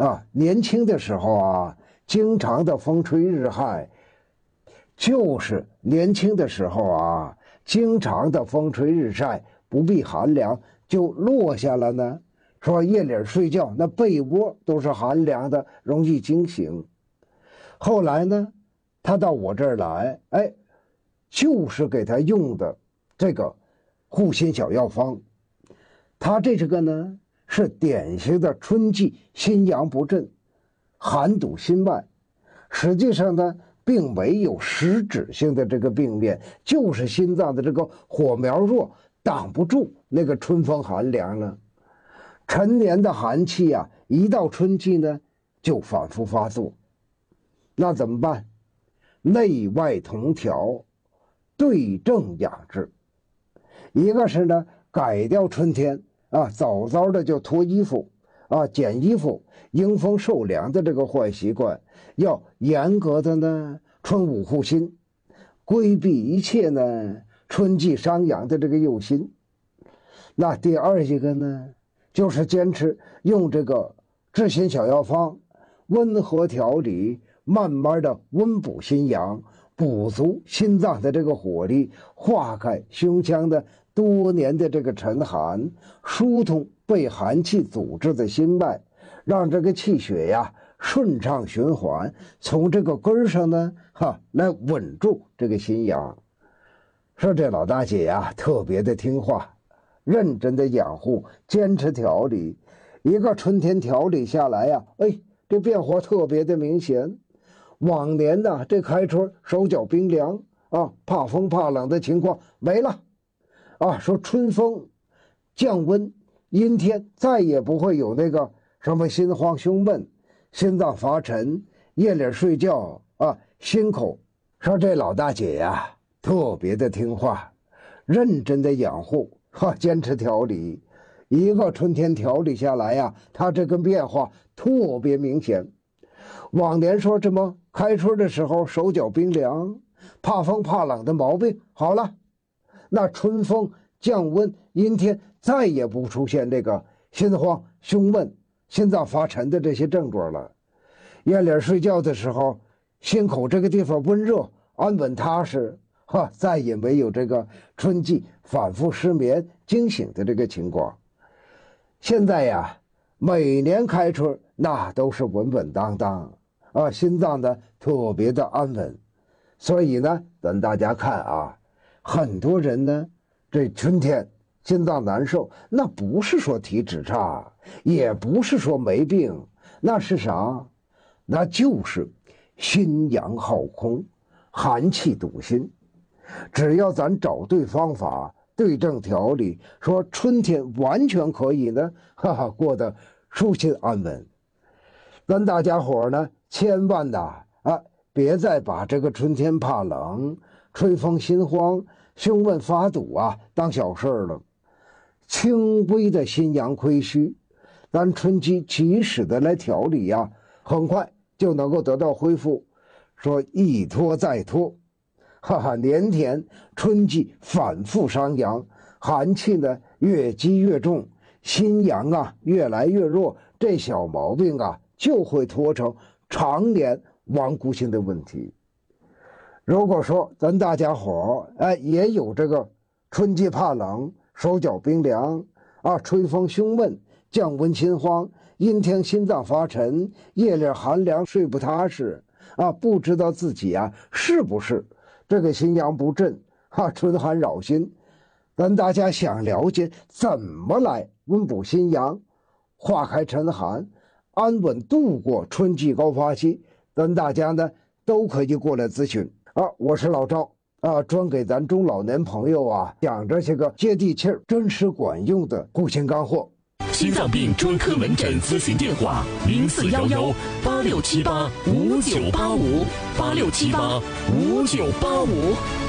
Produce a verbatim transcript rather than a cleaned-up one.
啊，年轻的时候啊，经常的风吹日晒，就是年轻的时候啊，经常的风吹日晒，不避寒凉，就落下了呢。说夜里睡觉，那被窝都是寒凉的，容易惊醒。后来呢，他到我这儿来，哎，就是给他用的这个护心小药方。他这个呢，是典型的春季心阳不振，寒堵心脉。实际上呢，并没有实质性的这个病变，就是心脏的这个火苗弱，挡不住那个春风寒凉了。陈年的寒气啊，一到春季呢，就反复发作。那怎么办？内外同调，对症养治。一个是呢，改掉春天啊早早的就脱衣服啊减衣服迎风受凉的这个坏习惯，要严格的呢春捂护心，规避一切呢春季伤阳的这个诱心。那第二一个呢，就是坚持用这个治心小药方，温和调理，慢慢的温补心阳，补足心脏的这个火力，化开胸腔的多年的这个沉寒，疏通被寒气阻滞的心脉，让这个气血呀顺畅循环，从这个根儿上呢哈来稳住这个心阳。说这老大姐呀特别的听话，认真的养护，坚持调理，一个春天调理下来呀，哎，这变化特别的明显。往年呢，这开春手脚冰凉啊，怕风怕冷的情况没了，啊，说春风降温，阴天，再也不会有那个什么心慌胸闷、心脏发沉、夜里睡觉啊心口。说这老大姐呀，特别的听话，认真的养护。哈，坚持调理，一个春天调理下来呀，它这个变化特别明显。往年说这么开春的时候手脚冰凉、怕风怕冷的毛病好了，那春风降温阴天，再也不出现这个心慌胸闷、心脏发沉的这些症状了。夜里睡觉的时候，心口这个地方温热、安稳踏实。哈，再也没有这个春季反复失眠惊醒的这个情况。现在呀，每年开春那都是稳稳当当啊，心脏呢特别的安稳。所以呢，咱大家看啊，很多人呢这春天心脏难受，那不是说体质差，也不是说没病，那是啥？那就是心阳耗空，寒气堵心。只要咱找对方法，对症调理，说春天完全可以呢，哈哈，过得舒心安稳。咱大家伙呢，千万呐啊，别再把这个春天怕冷、吹风心慌、胸闷发堵啊当小事了。轻微的心阳亏虚，咱春季及时的来调理呀，很快就能够得到恢复。说一拖再拖。哈哈，年田春季反复伤阳，寒气呢越积越重，心阳啊越来越弱，这小毛病啊就会拖成常年顽固性的问题。如果说咱大家伙哎也有这个春季怕冷、手脚冰凉啊、吹风胸闷、降温心慌、阴天心脏发沉、夜里寒凉睡不踏实啊，不知道自己啊是不是这个心阳不振哈，春寒扰心，咱大家想了解怎么来温补心阳，化开沉寒，安稳度过春季高发期，咱大家呢都可以过来咨询啊。我是老赵啊，专给咱中老年朋友啊讲这些个接地气儿、真实管用的护心干货。 心脏病专科门诊咨询电话：零四幺幺八六七八五九八五八六七八五九八五。